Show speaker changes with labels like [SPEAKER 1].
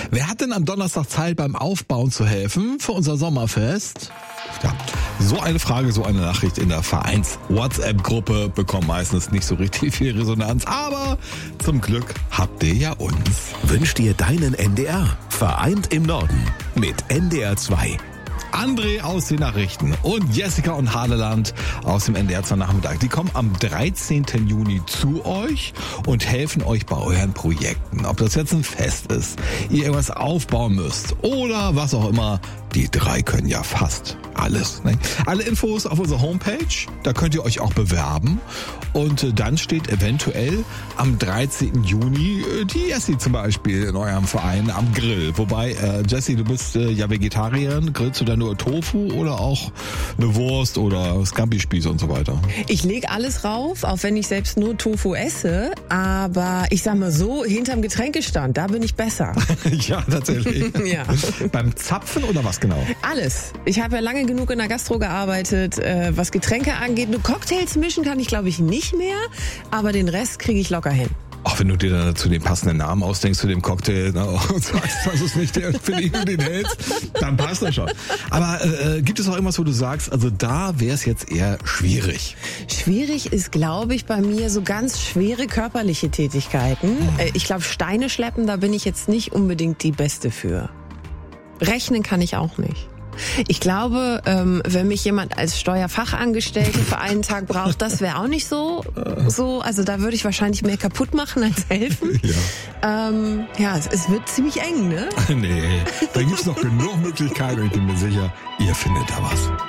[SPEAKER 1] Wer hat denn am Donnerstag Zeit, beim Aufbauen zu helfen für unser Sommerfest? Ja, so eine Frage, so eine Nachricht in der Vereins-WhatsApp-Gruppe bekommt meistens nicht so richtig viel Resonanz. Aber zum Glück habt ihr ja uns.
[SPEAKER 2] Wünsch dir deinen NDR. Vereint im Norden mit NDR 2.
[SPEAKER 1] André aus den Nachrichten und Jessica und Hadeland aus dem NDR 2 Nachmittag. Die kommen am 13. Juni zu euch und helfen euch bei euren Projekten. Ob das jetzt ein Fest ist, ihr irgendwas aufbauen müsst oder was auch immer. Die drei können ja fast alles. Ne? Alle Infos auf unserer Homepage. Da könnt ihr euch auch bewerben. Und dann steht eventuell am 13. Juni die Jessie zum Beispiel in eurem Verein am Grill. Wobei, Jessie, du bist ja Vegetarierin. Grillst du da nur Tofu oder auch eine Wurst oder Scampi-Spieß und so weiter?
[SPEAKER 3] Ich lege alles rauf, auch wenn ich selbst nur Tofu esse. Aber ich sag mal so, hinterm Getränkestand, da bin ich besser.
[SPEAKER 1] Ja, tatsächlich.
[SPEAKER 3] Ja.
[SPEAKER 1] Beim Zapfen oder was genau?
[SPEAKER 3] Alles. Ich habe ja lange genug in der Gastro gearbeitet, was Getränke angeht. Nur Cocktails mischen kann ich, glaube ich, nicht mehr. Aber den Rest kriege ich locker hin.
[SPEAKER 1] Auch wenn du dir dann dazu den passenden Namen ausdenkst zu dem Cocktail, ne, und sagst, das ist nicht der, für den du den hältst, dann passt das schon. Aber gibt es auch irgendwas, wo du sagst, also da wäre es jetzt eher schwierig?
[SPEAKER 3] Schwierig ist, glaube ich, bei mir so ganz schwere körperliche Tätigkeiten. Ich glaube, Steine schleppen, da bin ich jetzt nicht unbedingt die Beste für. Rechnen kann ich auch nicht. Ich glaube, wenn mich jemand als Steuerfachangestellte für einen Tag braucht, das wäre auch nicht so. Also da würde ich wahrscheinlich mehr kaputt machen als helfen. Ja, es wird ziemlich eng, ne?
[SPEAKER 1] Nee, da gibt's noch genug Möglichkeiten und ich bin mir sicher, ihr findet da was.